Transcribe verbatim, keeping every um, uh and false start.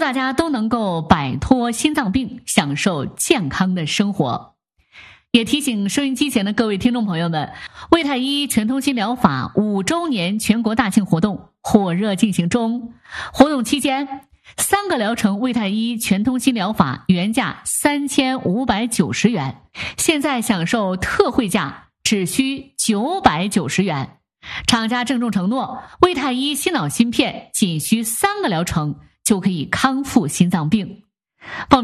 大家都能够摆脱心脏病，享受健康的生活。也提醒收音机前的各位听众朋友们，卫太医全通心疗法五周年全国大庆活动火热进行中。活动期间，三个疗程卫太医全通心疗法原价三千五百九十元，现在享受特惠价，只需九百九十元。厂家郑重承诺，卫太医心脑芯片仅需三个疗程就可以康复心脏病。